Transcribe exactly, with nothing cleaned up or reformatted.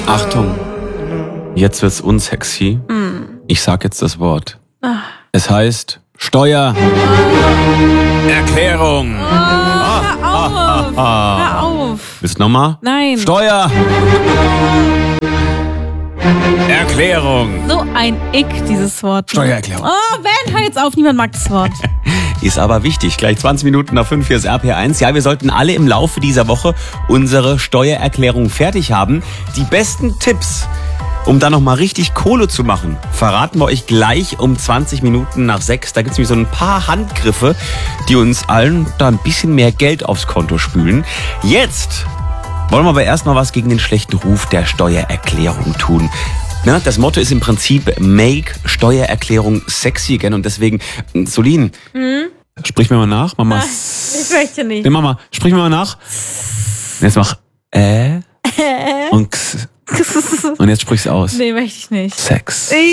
Achtung, jetzt wird's unsexy. Mm. Ich sag jetzt das Wort. Ach. Es heißt Steuererklärung. Oh, hör auf. Ah, ah, ah. Hör auf. Willst du nochmal? Nein. Steuererklärung. So ein Ick, dieses Wort. Steuererklärung. Oh, Ben, hör jetzt auf. Niemand mag das Wort. Ist aber wichtig. Gleich zwanzig Minuten nach fünf, hier ist R P R eins. Ja, wir sollten alle im Laufe dieser Woche unsere Steuererklärung fertig haben. Die besten Tipps, um da nochmal richtig Kohle zu machen, verraten wir euch gleich um zwanzig Minuten nach sechs. Da gibt es nämlich so ein paar Handgriffe, die uns allen da ein bisschen mehr Geld aufs Konto spülen. Jetzt wollen wir aber erstmal was gegen den schlechten Ruf der Steuererklärung tun. Na, das Motto ist im Prinzip Make Steuererklärung sexy again. Und deswegen, Solin, hm? sprich mir mal nach. Mama. Ich möchte nicht. Nee, Mama, sprich mir mal nach. Jetzt mach äh und x. Und jetzt sprich's aus. Nee, möchte ich nicht. Sex.